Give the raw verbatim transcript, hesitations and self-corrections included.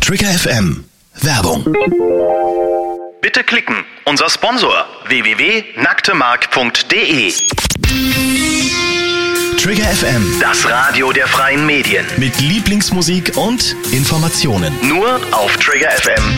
Trigger F M. Werbung. Bitte klicken. Unser Sponsor w w w punkt nacktemark punkt de. Trigger F M. Das Radio der freien Medien. Mit Lieblingsmusik und Informationen. Nur auf Trigger F M